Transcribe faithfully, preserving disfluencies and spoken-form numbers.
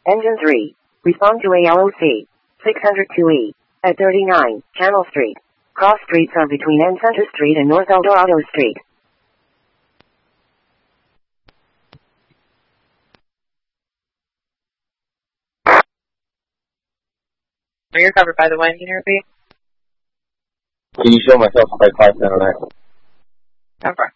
Engine three. Respond to A L O C. six hundred two E. At thirty-nine, Channel Street. Cross streets are between N Center Street and North Eldorado Street. You're covered by the wind, can you repeat? Can you show myself by five center nine? Okay.